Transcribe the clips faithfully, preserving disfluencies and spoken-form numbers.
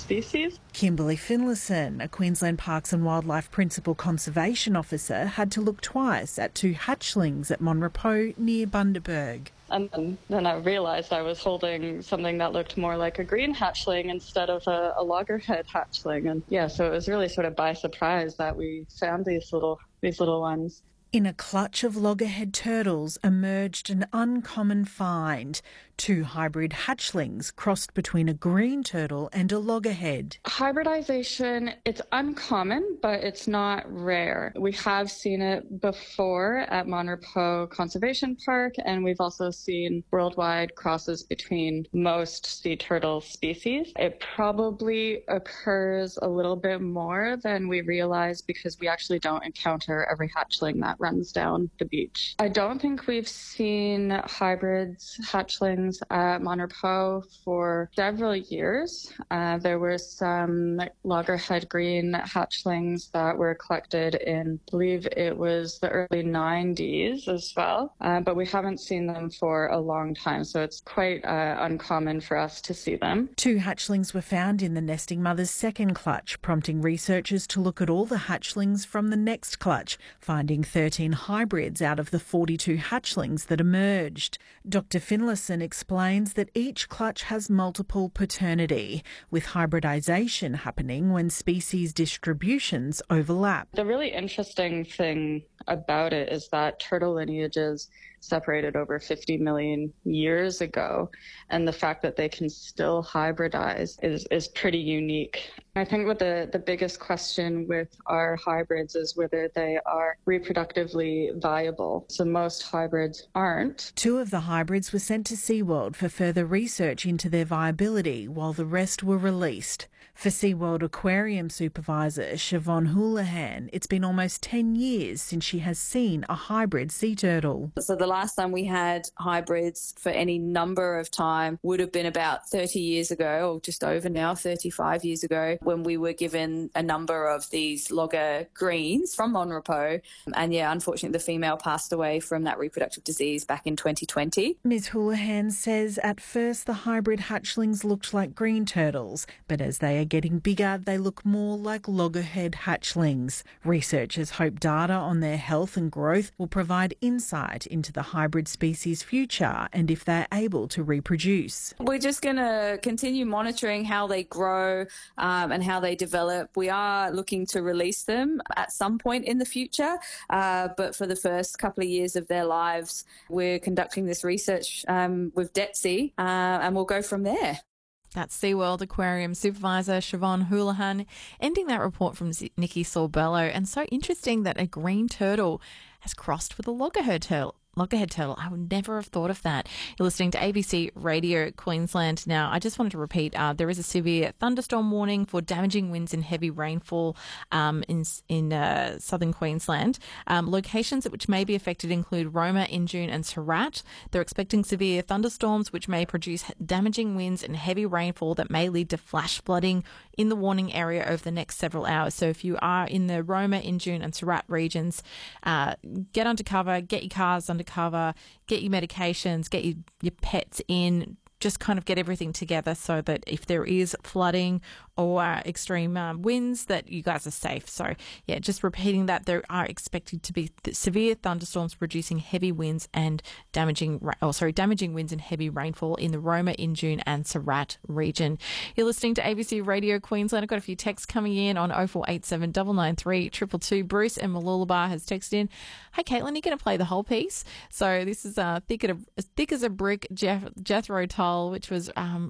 species. Kimberly Finlayson, a Queensland Parks and Wildlife Principal Conservation Officer, had to look twice at two hatchlings at Monrepos near Bundaberg. And then, then I realised I was holding something that looked more like a green hatchling instead of a, a loggerhead hatchling. And yeah, so it was really sort of by surprise that we found these little these little ones. In a clutch of loggerhead turtles emerged an uncommon find. Two hybrid hatchlings crossed between a green turtle and a loggerhead. Hybridization, it's uncommon, but it's not rare. We have seen it before at Monrepos Conservation Park, and we've also seen worldwide crosses between most sea turtle species. It probably occurs a little bit more than we realize because we actually don't encounter every hatchling that runs down the beach. I don't think we've seen hybrids, hatchlings at Monrepos for several years. Uh, there were some loggerhead green hatchlings that were collected in, I believe it was the early nineties as well, uh, but we haven't seen them for a long time, so it's quite uh, uncommon for us to see them. Two hatchlings were found in the nesting mother's second clutch, prompting researchers to look at all the hatchlings from the next clutch, finding thirteen hybrids out of the forty-two hatchlings that emerged. Doctor Finlayson explains that each clutch has multiple paternity, with hybridization happening when species distributions overlap. The really interesting thing about it is that turtle lineages separated over fifty million years ago, and the fact that they can still hybridize is, is pretty unique. I think what the, the biggest question with our hybrids is whether they are reproductively viable. So most hybrids aren't. Two of the hybrids were sent to SeaWorld for further research into their viability, while the rest were released. For SeaWorld Aquarium Supervisor Siobhan Houlihan, it's been almost ten years since she has seen a hybrid sea turtle. So the last time we had hybrids for any number of time would have been about thirty years ago, or just over now, thirty-five years ago, when we were given a number of these logger greens from Monrepos. And yeah, unfortunately, the female passed away from that reproductive disease back in twenty twenty. Miz Houlihan says at first the hybrid hatchlings looked like green turtles, but as they are getting bigger, they look more like loggerhead hatchlings. Researchers hope data on their health and growth will provide insight into the hybrid species' future and if they're able to reproduce. We're just going to continue monitoring how they grow um, and how they develop. We are looking to release them at some point in the future, uh, but for the first couple of years of their lives, we're conducting this research um, with D E T S I, uh, and we'll go from there. That's SeaWorld Aquarium Supervisor Siobhan Houlihan ending that report from Nikki Sorbello. And so interesting that a green turtle has crossed with a loggerhead turtle. Loggerhead turtle. I would never have thought of that. You're listening to A B C Radio Queensland. Now, I just wanted to repeat, uh, there is a severe thunderstorm warning for damaging winds and heavy rainfall um, in in uh, southern Queensland. Um, locations which may be affected include Roma, Injune and Surat. They're expecting severe thunderstorms which may produce damaging winds and heavy rainfall that may lead to flash flooding in the warning area over the next several hours. So if you are in the Roma, Injune and Surat regions, uh, get under cover, get your cars under cover, get your medications, get your, your pets in, just kind of get everything together so that if there is flooding or uh, extreme um, winds, that you guys are safe. So, yeah, just repeating that there are expected to be th- severe thunderstorms producing heavy winds and damaging, ra- oh, sorry, damaging winds and heavy rainfall in the Roma, Injune and Surat region. You're listening to A B C Radio Queensland. I've got a few texts coming in on oh four eight seven, nine nine three, two two two. Bruce and Malulabar has texted in, "Hey, Caitlin, you're going to play the whole piece." So this is uh, thick, as a, thick as a brick, Jeff, Jethro Tull, which was... Um,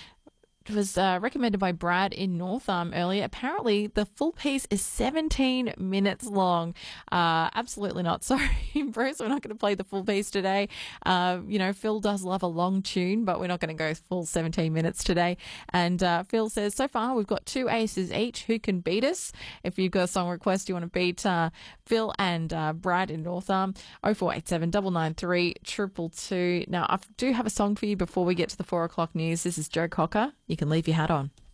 It was uh, recommended by Brad in Northam earlier. Apparently, the full piece is seventeen minutes long. Uh, absolutely not. Sorry, Bruce, we're not going to play the full piece today. Uh, you know, Phil does love a long tune, but we're not going to go full seventeen minutes today. And uh, Phil says, so far, we've got two aces each. Who can beat us? If you've got a song request, you want to beat uh, Phil and uh, Brad in Northam, oh four eight seven, nine nine three, two two two. Now, I do have a song for you before we get to the four o'clock news. This is Joe Cocker. You can leave your hat on.